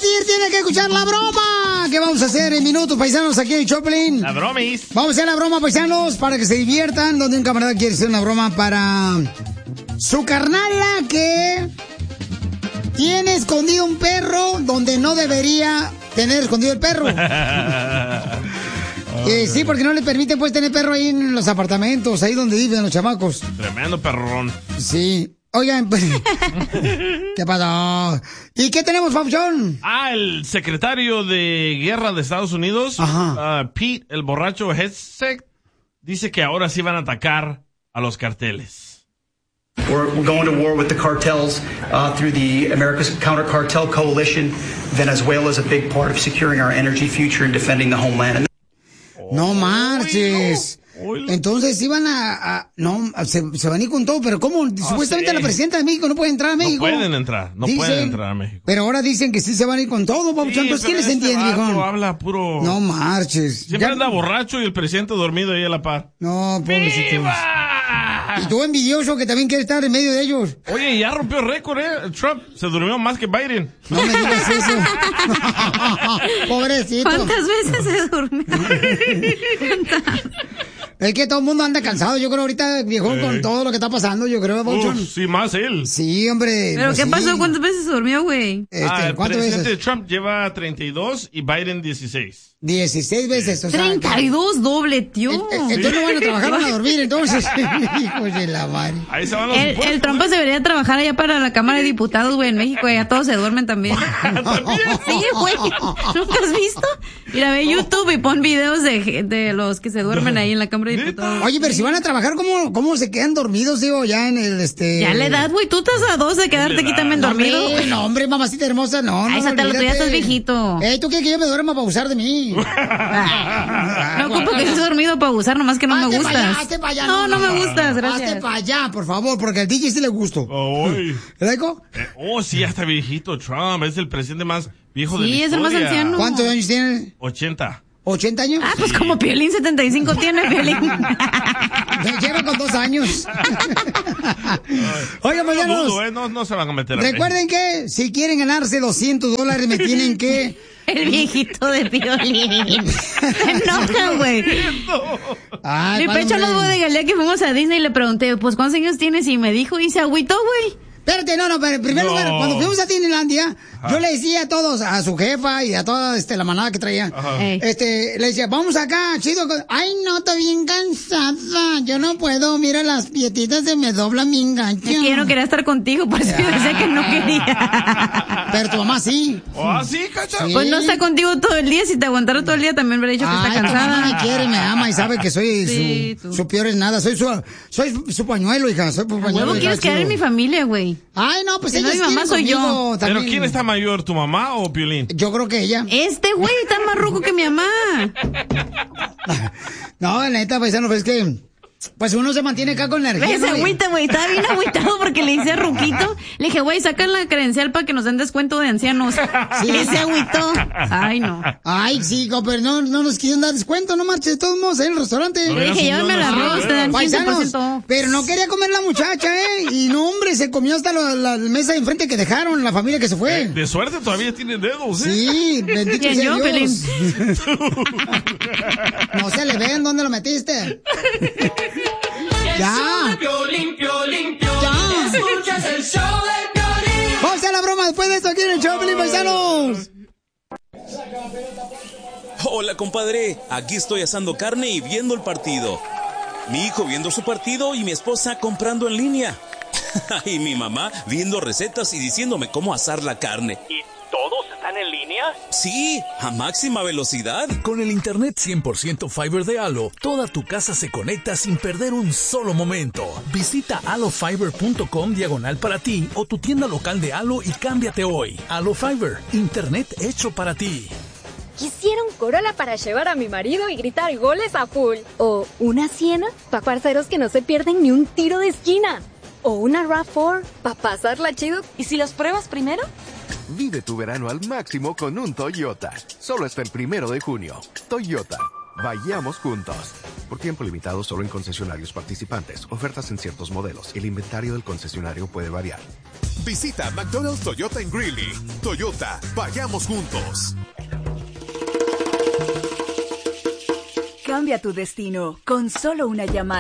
divertir tiene que escuchar la broma. ¿Qué vamos a hacer en minutos, paisanos, aquí en Choplin? La bromis. Vamos a hacer la broma, paisanos, para que se diviertan. Donde un camarada quiere hacer una broma para su carnala que tiene escondido un perro donde no debería tener escondido el perro. Sí, porque no le permiten pues tener perro ahí en los apartamentos, ahí donde viven los chamacos. Tremendo perrón. Sí. Oigan, pues, ¿qué pasó? ¿Y qué tenemos, Papuchón? El secretario de Guerra de Estados Unidos, Pete, el borracho Hegseth, dice que ahora sí van a atacar a los carteles. We're going to war with the cartels through the America's Counter Cartel Coalition. Venezuela is a big part of securing our energy future and defending the homeland. No marches. Entonces iban se van a ir con todo, pero ¿cómo? Supuestamente la presidenta de México no puede entrar a México. No pueden entrar a México. Pero ahora dicen que sí se van a ir con todo, Papuchón. Entonces, ¿quién les entiende, hijo? Habla puro... No marches. Siempre anda borracho y el presidente dormido ahí a la par. No, pobrecito. Y tú envidioso que también quiere estar en medio de ellos. Oye, ya rompió récord, Trump se durmió más que Biden. No me digas eso. Pobrecito. ¿Cuántas veces se durmió? Es que todo el mundo anda cansado, yo creo ahorita, viejón, con todo lo que está pasando, yo creo, Papuchón. Sí, más él. Sí, hombre. ¿Pero qué pasó? ¿Cuántas veces se durmió, güey? El presidente Trump lleva 32 y Biden 16. 16 veces, o sea. 32 doble, tío. Entonces no van a trabajar, van a dormir, entonces. Hijos de la madre. Ahí se van los el Trump debería trabajar allá para la Cámara de Diputados, güey, en México, ya todos se duermen también. Sí, güey. ¿Nunca has visto? Mira, ve YouTube y pon videos de los que se duermen ahí en la Cámara de Diputados. Oye, pero si van a trabajar, ¿cómo se quedan dormidos, digo, ya en el Ya la edad, güey, tú estás a 2 de quedarte aquí también dormido. No, hombre, mamacita hermosa, no. Ay, Sotelo, tú ya estás viejito. ¿Tú quieres que yo me duerma para abusar de mí? No ocupo que estés dormido para abusar, nomás que no me gustas. Hazte para allá, no me gustas, gracias. Hazte para allá, por favor, porque al DJ sí le gusto. ¿Verdad, hijo? Sí, ya está viejito Trump, es el presidente más viejo de la historia. Sí, es el más anciano. ¿Cuántos años tiene? 80. ¿80 años? Pues como Piolín 75 tiene, Piolín. Lleva con 2 años. Oigan, paisanos. No se van a meter. Recuerden que si quieren ganarse $200 me tienen que... El viejito de Piolín. Se enoja, güey. Mi pecho no fue de Galea que fuimos a Disney y le pregunté, pues, ¿cuántos años tienes? Y me dijo, y se agüitó, güey. Espérate, pero en primer lugar, cuando fuimos a Disneylandia, yo le decía a todos, a su jefa y a toda la manada que traía, le decía, vamos acá, chido. Ay, no, estoy bien cansada, yo no puedo, mira, las pietitas se me doblan bien gacho. Es que yo no quería estar contigo, por eso yo decía que no quería. Pero tu mamá sí. ¿Sí, cacha? Pues no está contigo todo el día, si te aguantara todo el día también hubiera dicho que está cansada. Tu mamá me quiere, me ama y sabe que soy su peor es nada, soy su pañuelo, hija, soy su pañuelo. ¿Cómo quieres quedar en mi familia, güey? Ay, no, pues si ella no, mi mamá soy yo. Pero ¿quién está mayor, tu mamá o Piolín? Yo creo que ella. Este güey está más ruco que mi mamá. No, la neta, paisano, pues es que... Pues uno se mantiene acá con energía. Ese agüita, güey, estaba bien agüitado porque le hice ruquito. Le dije, güey, sacan la credencial para que nos den descuento de ancianos. Sí. Y ese agüito. Ay, no. Ay, sí, pero no nos quieren dar descuento, no marches, de todos modos, en el restaurante. Le dije, llévame el arroz, te dan 15%. Pero no quería comer la muchacha, Y no, hombre, se comió hasta la mesa de enfrente que dejaron, la familia que se fue. De suerte todavía tiene dedos, Sí, bendito sea yo, Dios. Pelín? No se le ven, ¿dónde lo metiste? Ya. Ya. Escuchas el show de Piolín. Vamos a hacer la broma después de esto aquí en el show, Piolín, paisanos. Hola, compadre. Aquí estoy asando carne y viendo el partido. Mi hijo viendo su partido y mi esposa comprando en línea. Y mi mamá viendo recetas y diciéndome cómo asar la carne. ¿Todos están en línea? Sí, a máxima velocidad. Con el internet 100% Fiber de Halo, toda tu casa se conecta sin perder un solo momento. Visita halofiber.com/ para ti o tu tienda local de Halo y cámbiate hoy. Halo Fiber, internet hecho para ti. Quisiera un Corolla para llevar a mi marido y gritar goles a full. O una Siena para parceros que no se pierden ni un tiro de esquina. O una RAV4 para pasarla chido. ¿Y si los pruebas primero? Vive tu verano al máximo con un Toyota. Solo hasta el 1 de junio. Toyota, Vayamos juntos. Por tiempo limitado solo en concesionarios participantes. Ofertas en ciertos modelos. El inventario del concesionario puede variar. Visita McDonald's Toyota en Greeley. Toyota, vayamos juntos. Cambia tu destino con solo una llamada.